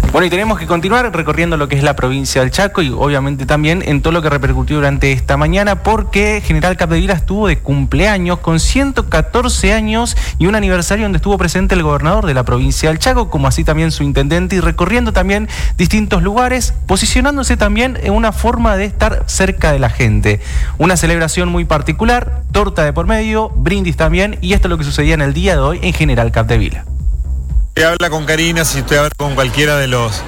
Bueno, y tenemos que continuar recorriendo lo que es la provincia del Chaco y obviamente también en todo lo que repercutió durante esta mañana, porque General Capdevila estuvo de cumpleaños con 114 años y un aniversario donde estuvo presente el gobernador de la provincia del Chaco, como así también su intendente, y recorriendo también distintos lugares, posicionándose también en una forma de estar cerca de la gente. Una celebración muy particular, torta de por medio, brindis también, y esto es lo que sucedía en el día de hoy en General Capdevila. Usted habla con Karina, si usted habla con cualquiera de los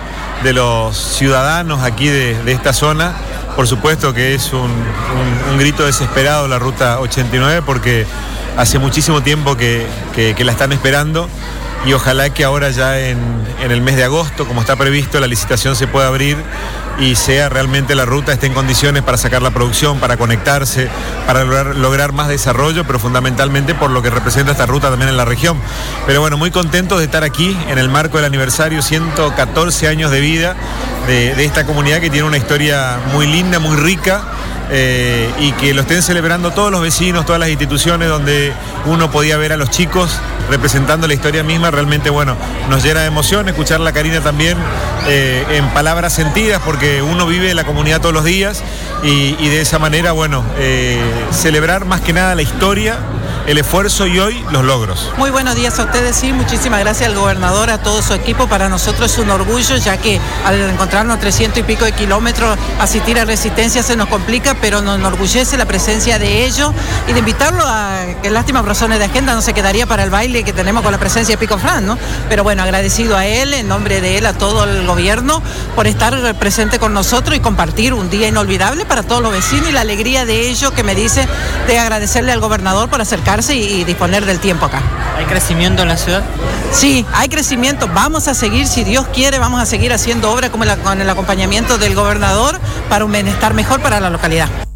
ciudadanos aquí de esta zona, por supuesto que es un grito desesperado la ruta 89, porque hace muchísimo tiempo que la están esperando, y ojalá que ahora ya en el mes de agosto, como está previsto, la licitación se pueda abrir y sea realmente la ruta, esté en condiciones para sacar la producción, para conectarse, para lograr más desarrollo, pero fundamentalmente por lo que representa esta ruta también en la región. Pero bueno, muy contentos de estar aquí en el marco del aniversario, 114 años de vida de esta comunidad que tiene una historia muy linda, muy rica, y que lo estén celebrando todos los vecinos, todas las instituciones donde uno podía ver a los chicos representando la historia misma. Realmente, bueno, nos llena de emoción escuchar a Karina también en palabras sentidas, porque uno vive la comunidad todos los días y de esa manera, bueno, celebrar más que nada la historia, el esfuerzo y hoy los logros. Muy buenos días a ustedes, sí, muchísimas gracias al gobernador, a todo su equipo. Para nosotros es un orgullo, ya que al encontrarnos 300 y pico de kilómetros, asistir a Resistencia se nos complica, pero nos enorgullece la presencia de ellos y de invitarlo a, que lástima por razones de agenda no se quedaría para el baile que tenemos con la presencia de Pico Fran, ¿no? Pero bueno, agradecido a él, en nombre de él, a todo el gobierno, por estar presente con nosotros y compartir un día inolvidable para todos los vecinos, y la alegría de ellos, que me dice de agradecerle al gobernador por acercarse y disponer del tiempo acá. ¿Hay crecimiento en la ciudad? Sí, hay crecimiento. Vamos a seguir, si Dios quiere, vamos a seguir haciendo obra con el acompañamiento del gobernador para un bienestar mejor para la localidad.